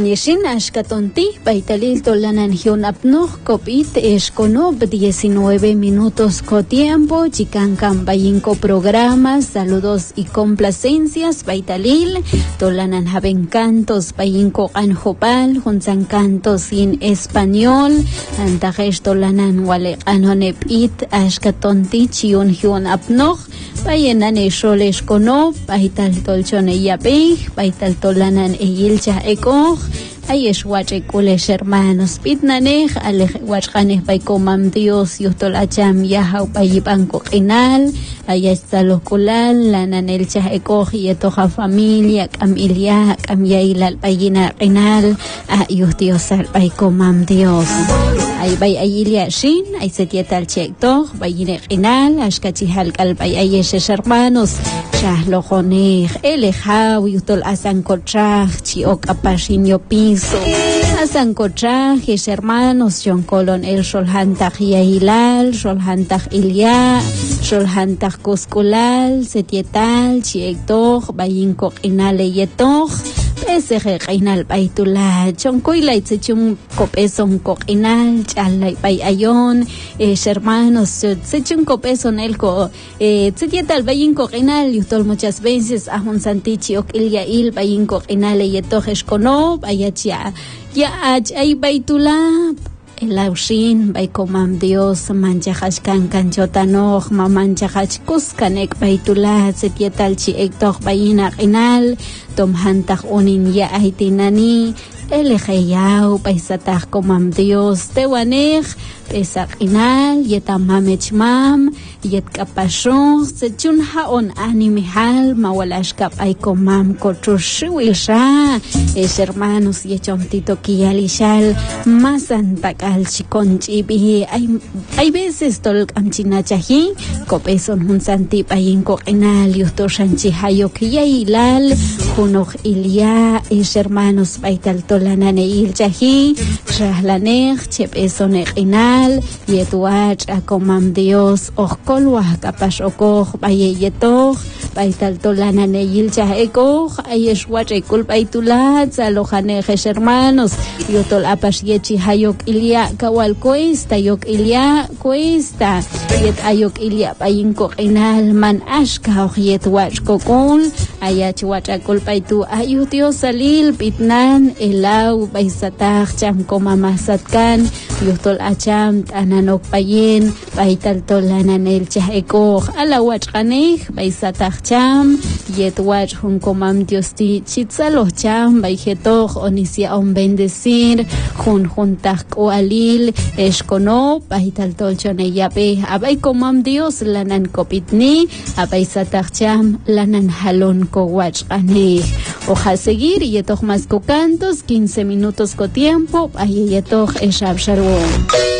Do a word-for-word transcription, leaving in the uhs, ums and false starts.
Manishin ashkatonti paitalil tolanan hion apnog kopit esconob diecinueve minutos co tiempo chicancan bayinco programas saludos y complacencias paitalil tolanan haben cantos bayinco anjopal junzan cantos in español antajesh tolanan wale anonep it ashkatonti chion hion apnog payenan eshol esconob paital tolchone yapej paital tolanan eyilcha eko Ayesh wachekules hermanos pitnanej alej wachqanej paykomam Dios yustol acham yahau payibanko qinal ayash talokulal lananel chah ekoj yetoja familia kamilya kamyailal payina qinal a yustiosal paykomam Dios ay bay ayilya shin ay setietal chektoj bayine qinal ashkachihal kalpay ayesh hermanos chah lojonej elejaw yustol asankotraj chiok apashin yopin Asan cotrajes hermanos John Colon el Sholhantach Yahilal Sholhantach Ilya Sholhantach Coscolal Setietal Chiektoch Bayinko Inale Yetoch Pese Reinal Baitula John Coilait Sechum Copeson Coinal Chalai Bay Ayon hermanos Sechum Copeson Elco Setietal Bayinko Inal Yutol muchas veces a un Santichi Ok Ilya Il Bayinko Inale Yetoch Esconob Ayachi Ya ay baitula el aushin baikomam Dios manchajas kan kanchotanoj mamanchajas kuskanek baitula setietal chi ektok bayina qinal tomhantaj unin ya aitinani el khayau paisataj komam Dios tewanej pesak inal yetamamechmam yet kapashon sechun haon animihal mawalash kap ay komam kotrushiwisha es hermanos yechomtito kiyalishal masantakal chikonchibi ay hay veces tol amchinachahi kopeson hun santi payinko inal yustoshanchi hayo kiyailal junoj ilya es hermanos baital tolanane ilchahi rahlanej chepeson inal yetuach akomam Dios ojkolwa kapash okoj bayeyetoch baital tolana neyilcha ekoj ayeshwach ekul baitulat salojanej hermanos yotol apash yechi hayok ilya kawal cuesta yok ilya cuesta yet ayok ilya bayinko inal man ashka yetwach kokul ayachwach akul baitu ayu Dios salil pitnan elau baisatach cham komamasatkan yotol acham ananok payin baital tolanan el chahekoj alawach qanej baisatach cham yetwach hun komam Dios ti chitzaloh cham baijetoj onisia on bendecir jun juntach koalil escono baital tolchone yape abay komam Dios lanan kopitni abaisatach cham lanan halon kowach qanej oja seguir yetoj mas co cantos quince minutos co tiempo ayetoj eshabsharwo